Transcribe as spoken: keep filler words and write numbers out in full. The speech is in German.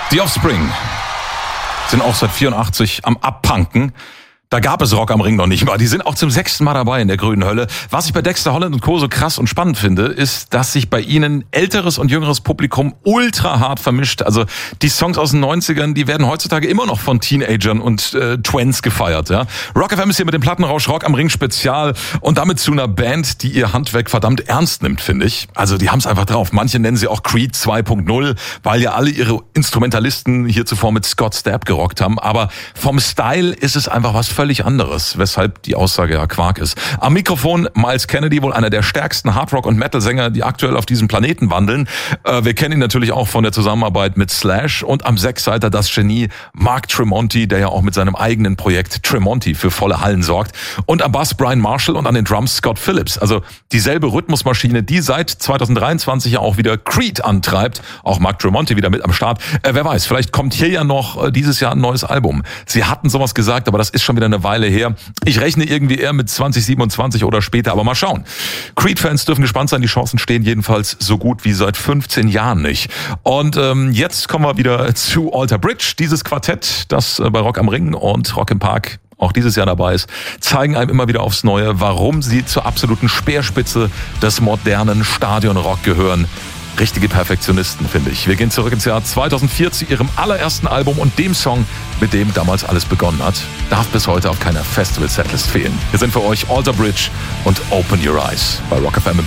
Die Offspring sind auch seit vierundachtzig am Abpunken. Da gab es Rock am Ring noch nicht mal. Die sind auch zum sechsten Mal dabei in der grünen Hölle. Was ich bei Dexter Holland und Co. so krass und spannend finde, ist, dass sich bei ihnen älteres und jüngeres Publikum ultra hart vermischt. Also die Songs aus den neunzigern, die werden heutzutage immer noch von Teenagern und äh, Twents gefeiert. Ja? Rock F M ist hier mit dem Plattenrausch Rock am Ring Spezial und damit zu einer Band, die ihr Handwerk verdammt ernst nimmt, finde ich. Also die haben es einfach drauf. Manche nennen sie auch Creed zwei Punkt null, weil ja alle ihre Instrumentalisten hier zuvor mit Scott Stapp gerockt haben. Aber vom Style ist es einfach was völlig anderes, weshalb die Aussage ja Quark ist. Am Mikrofon Miles Kennedy, wohl einer der stärksten Hardrock- und Metal-Sänger, die aktuell auf diesem Planeten wandeln. Äh, wir kennen ihn natürlich auch von der Zusammenarbeit mit Slash und am Sechsseiter das Genie Mark Tremonti, der ja auch mit seinem eigenen Projekt Tremonti für volle Hallen sorgt. Und am Bass Brian Marshall und an den Drums Scott Phillips. Also dieselbe Rhythmusmaschine, die seit zwanzig dreiundzwanzig ja auch wieder Creed antreibt. Auch Mark Tremonti wieder mit am Start. Äh, wer weiß, vielleicht kommt hier ja noch äh, dieses Jahr ein neues Album. Sie hatten sowas gesagt, aber das ist schon wieder eine Weile her. Ich rechne irgendwie eher mit zwanzig siebenundzwanzig oder später, aber mal schauen. Creed-Fans dürfen gespannt sein, die Chancen stehen jedenfalls so gut wie seit fünfzehn Jahren nicht. Und ähm, jetzt kommen wir wieder zu Alter Bridge, dieses Quartett, das äh, bei Rock am Ring und Rock im Park auch dieses Jahr dabei ist, zeigen einem immer wieder aufs Neue, warum sie zur absoluten Speerspitze des modernen Stadionrock gehören. Richtige Perfektionisten, finde ich. Wir gehen zurück ins Jahr zweitausendvier zu ihrem allerersten Album und dem Song, mit dem damals alles begonnen hat. Darf bis heute auf keiner Festival-Setlist fehlen. Wir sind für euch Alter Bridge und Open Your Eyes bei Rock F M im